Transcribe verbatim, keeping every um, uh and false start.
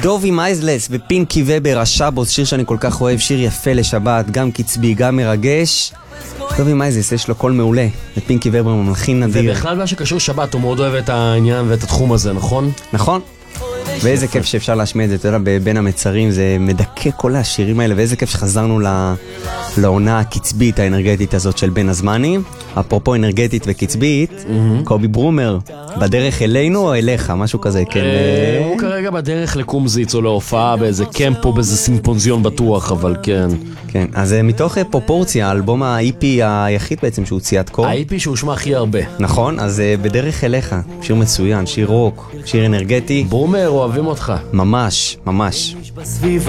דובי מייזלס ופינקי ובר, השבוס, שיר שאני כל כך אוהב, שיר יפה לשבת, גם קצבי, גם מרגש. דובי מייזלס יש לו קול מעולה, ופינקי ובר מלחין נדיר. ובכלל מה שקשור שבת, הוא מאוד אוהב את העניין ואת התחום הזה, נכון? נכון. ואיזה כיף שאפשר להשמיע את זה, אתה יודע, בין המצרים, זה מדכא כל השירים האלה, ואיזה כיף שחזרנו לעונה הקצבית האנרגטית הזאת של בין הזמנים. אפרופו אנרגטית וקצבית, קובי ברומר, בדרך אלינו או אליך, משהו כזה, כן? הוא כרגע בדרך לקומזיץ או להופעה באיזה קמפ או באיזה סימפוזיון בטוח, אבל כן. כן, אז מתוך פרופורציה, האלבום ה-אי פי היחיד בעצם שהוא ציית קור. ה-אי פי שהוא שמה הכי הרבה. נכון, אז בדרך אליך, שיר מצוין, שיר רוק, שיר אנרגטי. ברומר, אוהבים אותך. ממש, ממש.